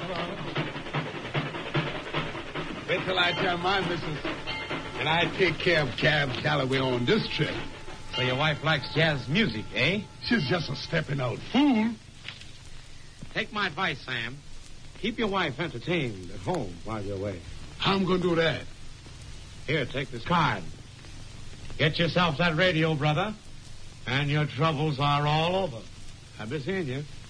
Wait till I tell my missus and I take care of Cab Calloway on this trip. So your wife likes jazz music, eh? She's just a stepping out fool. Take my advice, Sam. Keep your wife entertained at home while you're away. How am I going to do that? Here, take this card. Get yourself that radio, brother, and your troubles are all over. I'll be seeing you.